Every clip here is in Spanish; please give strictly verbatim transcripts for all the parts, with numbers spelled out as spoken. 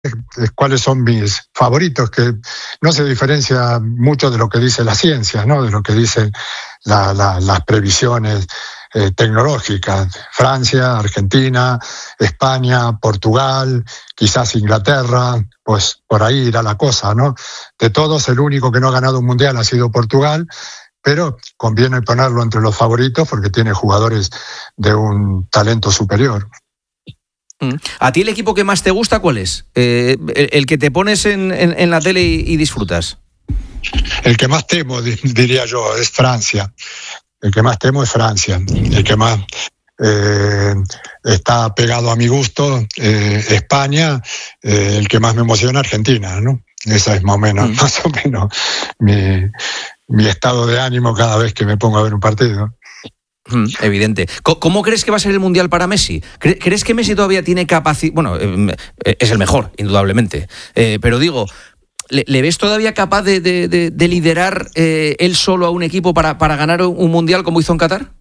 cuáles son mis favoritos, que no se diferencia mucho de lo que dice la ciencia, ¿no? De lo que dicen la, la, las previsiones eh, tecnológicas. Francia, Argentina, España, Portugal, quizás Inglaterra, pues por ahí irá la cosa, ¿no? De todos, el único que no ha ganado un mundial ha sido Portugal, pero conviene ponerlo entre los favoritos porque tiene jugadores de un talento superior. ¿A ti el equipo que más te gusta cuál es? Eh, el, el que te pones en, en, en la tele y, y disfrutas. El que más temo, diría yo, es Francia. El que más temo es Francia. El que más eh, está pegado a mi gusto, eh, España. Eh, el que más me emociona, Argentina, ¿no? Esa es más o menos, mm. más o menos mi, mi estado de ánimo cada vez que me pongo a ver un partido. Evidente. ¿Cómo crees que va a ser el Mundial para Messi? ¿Crees que Messi todavía tiene capacidad? Bueno, es el mejor, indudablemente. Eh, pero digo, ¿le, ¿le ves todavía capaz de, de, de, de liderar eh, él solo a un equipo para, para ganar un Mundial como hizo en Qatar?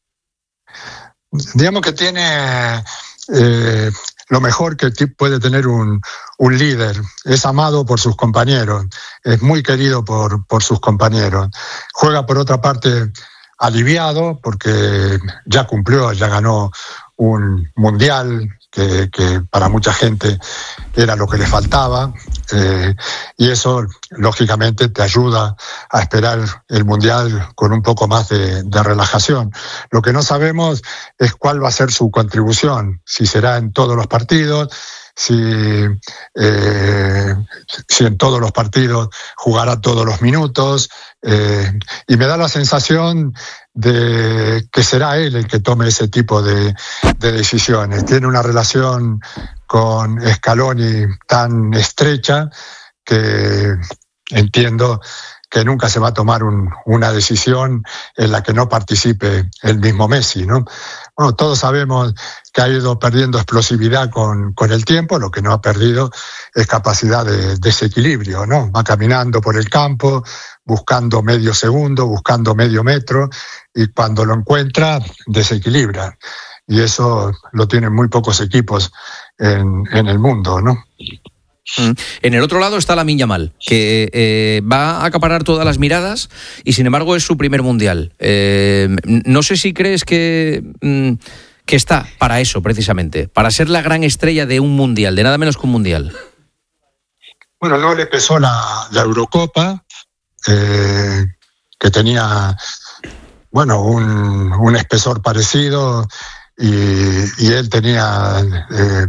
Digamos que tiene eh, lo mejor que puede tener un, un líder. Es amado por sus compañeros, es muy querido por, por sus compañeros. Juega, por otra parte, aliviado porque ya cumplió, ya ganó un mundial que, que para mucha gente era lo que le faltaba, eh, y eso lógicamente te ayuda a esperar el mundial con un poco más de, de relajación. Lo que no sabemos es cuál va a ser su contribución, si será en todos los partidos, si, eh, si en todos los partidos jugará todos los minutos, eh, y me da la sensación de que será él el que tome ese tipo de, de decisiones. Tiene una relación con Scaloni tan estrecha que entiendo que nunca se va a tomar un, una decisión en la que no participe el mismo Messi, ¿no? Bueno, todos sabemos que ha ido perdiendo explosividad con, con el tiempo, lo que no ha perdido es capacidad de desequilibrio, ¿no? Va caminando por el campo, buscando medio segundo, buscando medio metro, y cuando lo encuentra, desequilibra. Y eso lo tienen muy pocos equipos en, en el mundo, ¿no? En el otro lado está Lamine Yamal, que eh, va a acaparar todas las miradas y sin embargo es su primer mundial. Eh, no sé si crees que, mm, que está para eso precisamente, para ser la gran estrella de un mundial, de nada menos que un mundial. Bueno, luego le pesó la, la Eurocopa, eh, que tenía bueno un, un espesor parecido, y, y él tenía eh,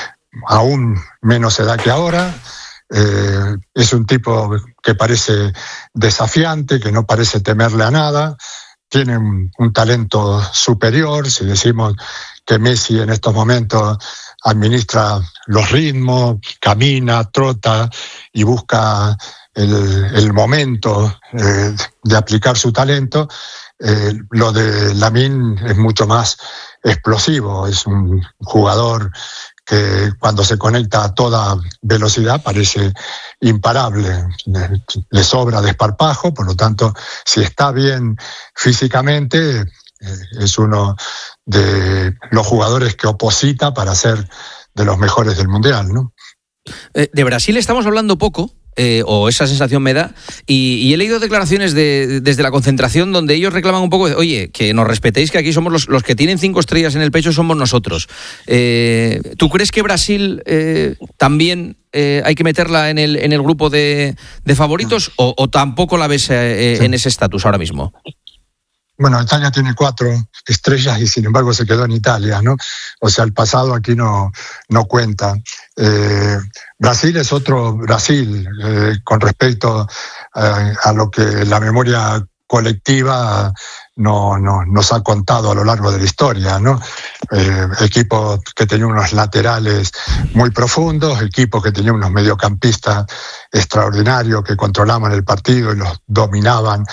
aún menos edad que ahora. Eh, es un tipo que parece desafiante, que no parece temerle a nada, tiene un, un talento superior. Si decimos que Messi en estos momentos administra los ritmos, camina, trota y busca el, el momento eh, de aplicar su talento, eh, lo de Lamine es mucho más explosivo. Es un jugador que cuando se conecta a toda velocidad parece imparable, le, le sobra desparpajo, por lo tanto, si está bien físicamente, eh, es uno de los jugadores que oposita para ser de los mejores del Mundial, ¿no? Eh, de Brasil estamos hablando poco, eh, o esa sensación me da, y, y he leído declaraciones de, de, desde la concentración donde ellos reclaman un poco, de, oye, que nos respetéis, que aquí somos los, los que tienen cinco estrellas en el pecho, somos nosotros. Eh, ¿Tú crees que Brasil eh, también eh, hay que meterla en el, en el grupo de, de favoritos, o, o tampoco la ves eh, sí. en ese estatus ahora mismo? Bueno, Italia tiene cuatro estrellas y sin embargo se quedó en Italia, ¿no? O sea, el pasado aquí no, no cuenta. Eh, Brasil es otro Brasil eh, con respecto a, a lo que la memoria colectiva no, no, nos ha contado a lo largo de la historia, ¿no? Eh, equipo que tenía unos laterales muy profundos, equipo que tenía unos mediocampistas extraordinarios que controlaban el partido y los dominaban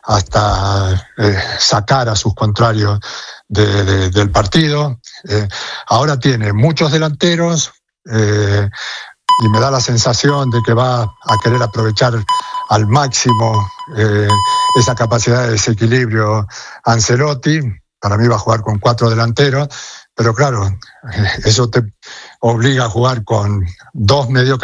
hasta eh, sacar a sus contrarios de, de, del partido. Eh, ahora tiene muchos delanteros, eh, y me da la sensación de que va a querer aprovechar al máximo eh, esa capacidad de desequilibrio Ancelotti. Para mí va a jugar con cuatro delanteros, pero claro, eso te obliga a jugar con dos mediocampistas